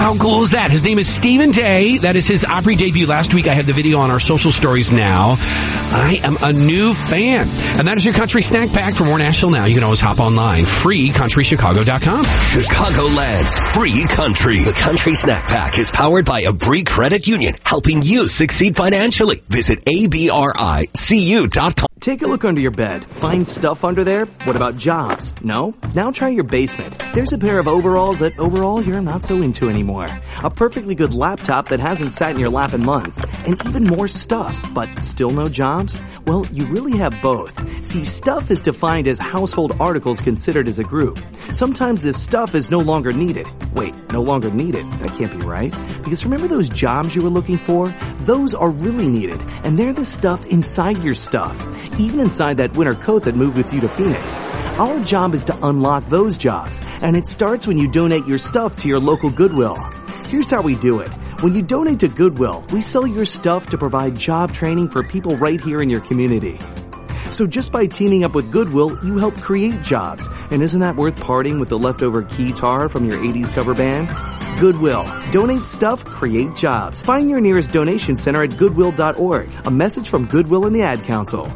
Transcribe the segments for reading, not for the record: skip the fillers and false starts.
How cool is that? His name is Stephen Day. That is his Opry debut last week. I have the video on our social stories now. I am a new fan. And that is your Country Snack Pack. For more Nashville Now, you can always hop online. Free countrychicago.com. Chicagoland's free country. The Country Snack Pack is powered by Abri Credit Union, helping you succeed financially. Visit abricu.com. Take a look under your bed. Find stuff under there? What about jobs? No? Now try your basement. There's a pair of overalls that overall you're not so into anymore. A perfectly good laptop that hasn't sat in your lap in months. And even more stuff, but still no jobs? Well, you really have both. See, stuff is defined as household articles considered as a group. Sometimes this stuff is no longer needed. Wait, no longer needed? That can't be right. Because remember those jobs you were looking for? Those are really needed. And they're the stuff inside your stuff. Even inside that winter coat that moved with you to Phoenix. Our job is to unlock those jobs, and it starts when you donate your stuff to your local Goodwill. Here's how we do it. When you donate to Goodwill, we sell your stuff to provide job training for people right here in your community. So just by teaming up with Goodwill, you help create jobs. And isn't that worth parting with the leftover keytar from your 80s cover band? Goodwill. Donate stuff, create jobs. Find your nearest donation center at goodwill.org. A message from Goodwill and the Ad Council.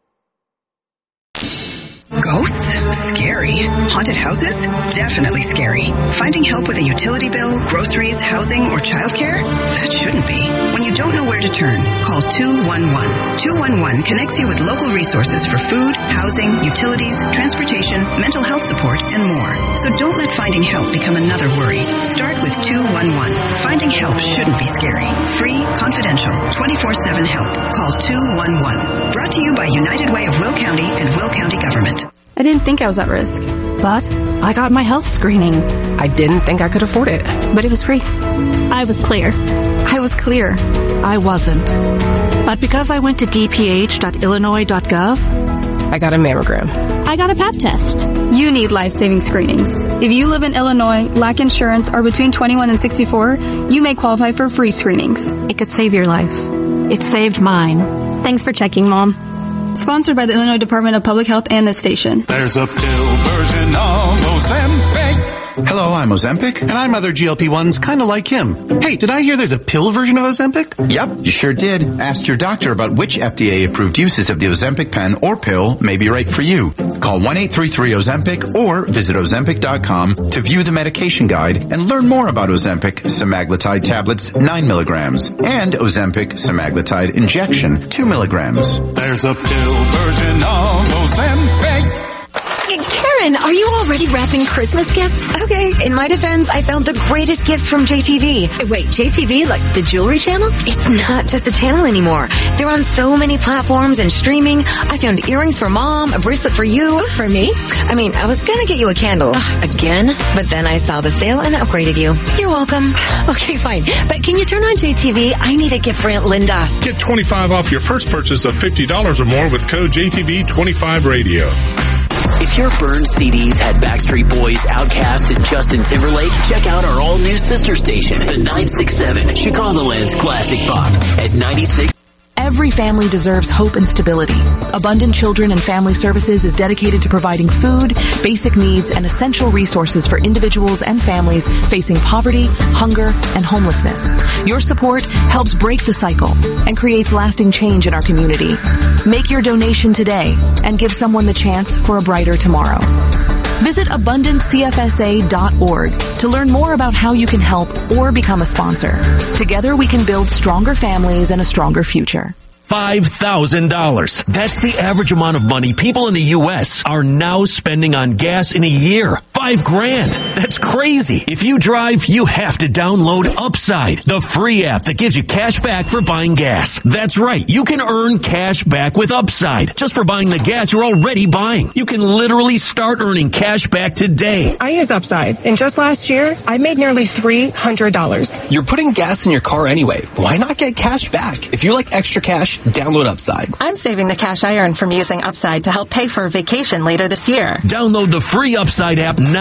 Ghosts? Scary. Haunted houses? Definitely scary. Finding help with a utility bill, groceries, housing, or childcare? That shouldn't be. When you don't know where to turn, call 211. 211 connects you with local resources for food, housing, utilities, transportation, mental health support, and more. So don't let finding help become another worry. Start with 211. Finding help shouldn't be scary. Free, confidential, 24/7 help. Call 211. Brought to you by United Way of Will County and Will County Government. I didn't think I was at risk. But I got my health screening. I didn't think I could afford it. But it was free. I was clear. I was clear. I wasn't. But because I went to dph.illinois.gov, I got a mammogram. I got a pap test. You need life-saving screenings. If you live in Illinois, lack insurance, or between 21 and 64, you may qualify for free screenings. It could save your life. It saved mine. Thanks for checking, Mom. Sponsored by the Illinois Department of Public Health and this station. There's a pill version of Ozempic. Hello, I'm Ozempic. And I'm other GLP-1s kind of like him. Hey, did I hear there's a pill version of Ozempic? Yep, you sure did. Ask your doctor about which FDA-approved uses of the Ozempic pen or pill may be right for you. Call 1-833-OZEMPIC or visit Ozempic.com to view the medication guide and learn more about Ozempic semaglutide tablets 9 milligrams and Ozempic semaglutide injection 2 milligrams. There's a pill version of Ozempic. Karen, are you already wrapping Christmas gifts? Okay, in my defense, I found the greatest gifts from JTV. Wait, JTV? Like the jewelry channel? It's not just a channel anymore. They're on so many platforms and streaming. I found earrings for Mom, a bracelet for you. For me? I mean, I was gonna get you a candle. Again? But then I saw the sale and upgraded you. You're welcome. Okay, fine. But can you turn on JTV? I need a gift for Aunt Linda. Get $25 off your first purchase of $50 or more with code JTV25Radio. If your burned CDs had Backstreet Boys, Outkast, and Justin Timberlake, check out our all-new sister station, the 967, Chicagoland's Classic Pop at 96. Every family deserves hope and stability. Abundant Children and Family Services is dedicated to providing food, basic needs, and essential resources for individuals and families facing poverty, hunger, and homelessness. Your support helps break the cycle and creates lasting change in our community. Make your donation today and give someone the chance for a brighter tomorrow. Visit abundancefsa.org to learn more about how you can help or become a sponsor. Together we can build stronger families and a stronger future. $5,000. That's the average amount of money people in the U.S. are now spending on gas in a year. $5,000. That's crazy. If you drive, you have to download Upside, the free app that gives you cash back for buying gas. That's right. You can earn cash back with Upside just for buying the gas you're already buying. You can literally start earning cash back today. I use Upside, and just last year, I made nearly $300. You're putting gas in your car anyway. Why not get cash back? If you like extra cash, download Upside. I'm saving the cash I earned from using Upside to help pay for a vacation later this year. Download the free Upside app